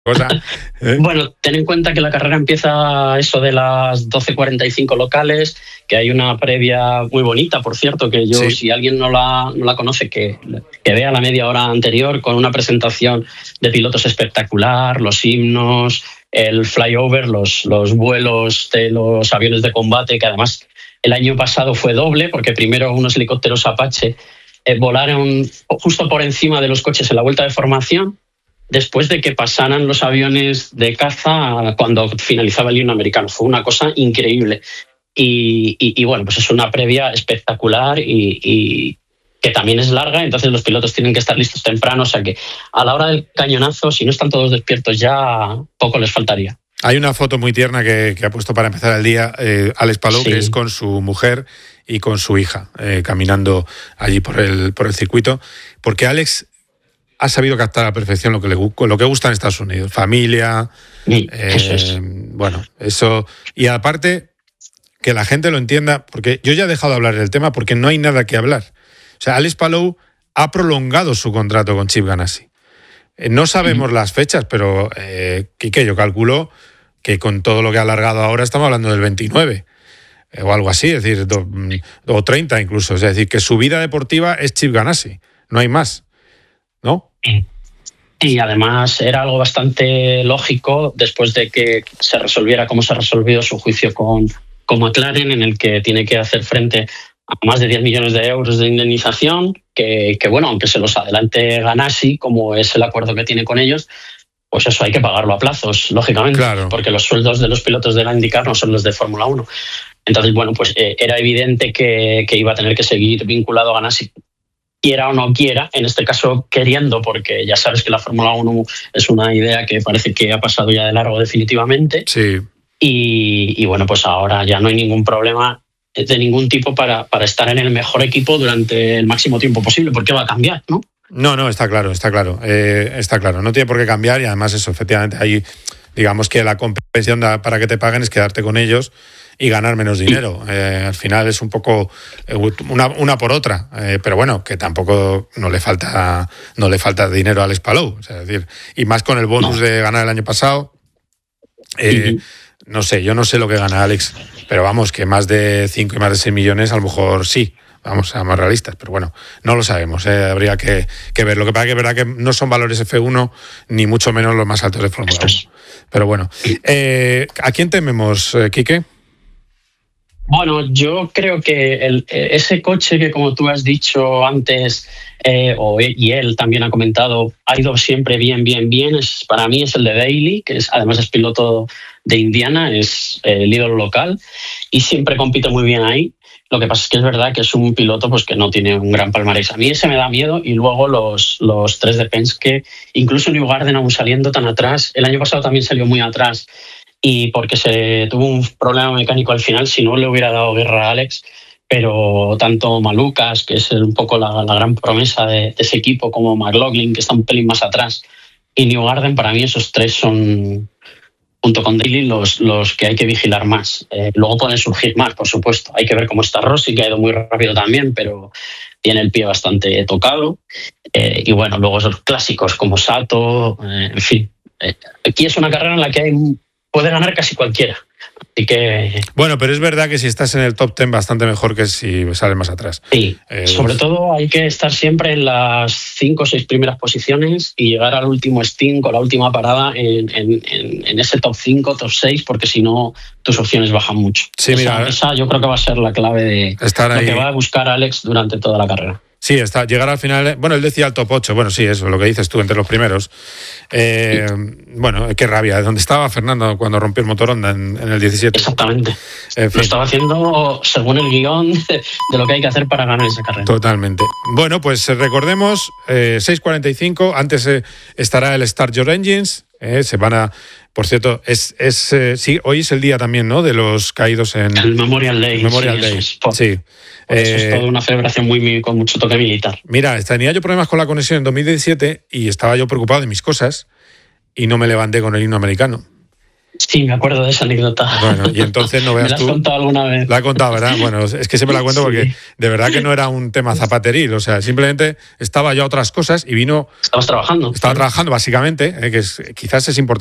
cosa. Bueno, ten en cuenta que la carrera empieza eso de las 12:45 locales, que hay una previa muy bonita, por cierto, que yo, Sí. si alguien no la conoce, que vea la media hora anterior con una presentación de pilotos espectacular, los himnos, el flyover, los vuelos de los aviones de combate, que además el año pasado fue doble, porque primero unos helicópteros Apache volaron justo por encima de los coches en la vuelta de formación, después de que pasaran los aviones de caza cuando finalizaba el himno americano. Fue una cosa increíble. Y bueno, pues es una previa espectacular y que también es larga, entonces los pilotos tienen que estar listos temprano, o sea que a la hora del cañonazo, si no están todos despiertos ya, poco les faltaría. Hay una foto muy tierna que ha puesto para empezar el día Alex Palou, Sí. que es con su mujer y con su hija, caminando allí por el circuito, porque Alex ha sabido captar a la perfección lo que gusta en Estados Unidos. Familia, Eso es. bueno, eso. Y aparte, que la gente lo entienda, porque yo ya he dejado de hablar del tema porque no hay nada que hablar. O sea, Alex Palou ha prolongado su contrato con Chip Ganassi. No sabemos las fechas, pero Quique, yo calculo que con todo lo que ha alargado ahora estamos hablando del 29 o algo así, es decir, o 30 incluso. Es decir, que su vida deportiva es Chip Ganassi, no hay más, ¿no? Y además era algo bastante lógico después de que se resolviera como se ha resolvido su juicio con McLaren, en el que tiene que hacer frente a más de 10 millones de euros de indemnización, que bueno, aunque se los adelante Ganassi, como es el acuerdo que tiene con ellos, pues eso hay que pagarlo a plazos, lógicamente, Claro. porque los sueldos de los pilotos de la IndyCar no son los de Fórmula 1. Entonces, bueno, pues era evidente que iba a tener que seguir vinculado a Ganassi, quiera o no quiera, en este caso queriendo, porque ya sabes que la Fórmula 1 es una idea que parece que ha pasado ya de largo definitivamente. Sí. Y bueno, pues ahora ya no hay ningún problema de ningún tipo para estar en el mejor equipo durante el máximo tiempo posible, porque va a cambiar, ¿no? No, está claro. Está claro. No tiene por qué cambiar y además eso, efectivamente, ahí digamos que la compensación para que te paguen es quedarte con ellos y ganar menos dinero. Al final es un poco una por otra, pero bueno, que tampoco no le falta dinero a Alex Palou. O sea, es decir, y más con el bonus de ganar el año pasado. No sé, yo no sé lo que gana Alex, pero vamos, que más de 5 y más de 6 millones a lo mejor sí. Vamos a más realistas, pero bueno, no lo sabemos, habría que ver. Lo que pasa es que es verdad que no son valores F1, ni mucho menos los más altos de Fórmula 1. Pero bueno, ¿a quién tememos, Quique? Bueno, yo creo que ese coche que, como tú has dicho antes, y él también ha comentado, ha ido siempre bien, para mí es el de Daly, que además es piloto de Indiana, es el ídolo local y siempre compite muy bien ahí. Lo que pasa es que es verdad que es un piloto pues que no tiene un gran palmarés. A mí ese me da miedo, y luego los tres de Penske, incluso Newgarden aún saliendo tan atrás. El año pasado también salió muy atrás y porque se tuvo un problema mecánico al final, si no le hubiera dado guerra a Alex. Pero tanto Malukas, que es un poco la gran promesa de ese equipo, como McLaughlin, que está un pelín más atrás, y Newgarden, para mí esos tres son, junto con Daly, los que hay que vigilar más. Luego pueden surgir más, por supuesto. Hay que ver cómo está Rossi, que ha ido muy rápido también, pero tiene el pie bastante tocado. Y bueno, luego esos clásicos como Sato, en fin. Aquí es una carrera en la que puede ganar casi cualquiera. Así que... Bueno, pero es verdad que si estás en el top 10 bastante mejor que si sales más atrás. Sí, sobre todo hay que estar siempre en las 5 o 6 primeras posiciones y llegar al último stint o la última parada en ese top 5, top 6, porque si no tus opciones bajan mucho. Sí, mira, esa yo creo que va a ser la clave de estar lo ahí, que va a buscar Alex durante toda la carrera. Sí, llegar al final. Bueno, él decía el top 8. Bueno, sí, eso, lo que dices tú, entre los primeros. Bueno, qué rabia. ¿Dónde estaba Fernando cuando rompió el motor Honda en el 17? Exactamente. Lo estaba haciendo según el guión de lo que hay que hacer para ganar esa carrera. Totalmente. Bueno, pues recordemos, 6:45. Antes estará el Start Your Engines. Se van a... Por cierto, sí, hoy es el día también, ¿no?, de los caídos en... El Memorial Day. Memorial Day, sí. Eso es toda una celebración con mucho toque militar. Mira, tenía yo problemas con la conexión en 2017 y estaba yo preocupado de mis cosas y no me levanté con el himno americano. Sí, me acuerdo de esa anécdota. Bueno, y entonces no veas tú. ¿Me la has contado alguna vez? La he contado, ¿verdad? Bueno, es que siempre la cuento porque de verdad que no era un tema zapateril, o sea, simplemente estaba yo a otras cosas y vino... Estabas trabajando. Estaba trabajando, básicamente, que quizás es importante.